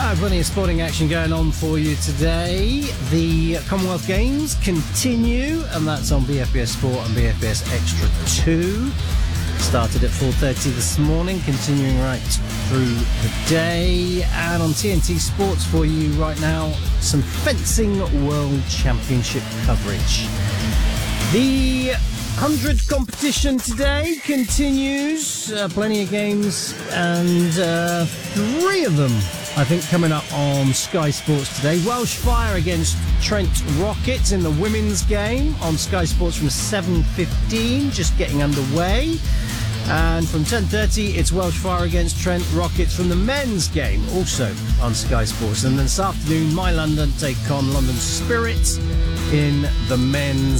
Plenty of sporting action going on for you today. The Commonwealth Games continue, and that's on BFBS Sport and BFBS Extra 2. Started at 4:30 this morning, continuing right through the day. And on TNT Sports for you right now, some fencing World Championship coverage. The 100 competition today continues. Plenty of games, and 3 of them, I think, coming up on Sky Sports today. Welsh Fire against Trent Rockets in the women's game on Sky Sports from 7:15, just getting underway. And from 10:30, it's Welsh Fire against Trent Rockets from the men's game, also on Sky Sports. And then this afternoon, My London take on London Spirit in the men's